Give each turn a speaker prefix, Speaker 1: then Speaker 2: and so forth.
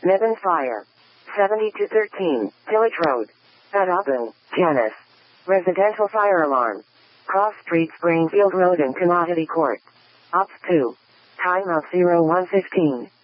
Speaker 1: Niven Fire. 7213, Tillage Road. Adabu, Janice. Residential fire alarm. Cross Street, Springfield Road and Commodity Court. Ops 2. Time of 0115.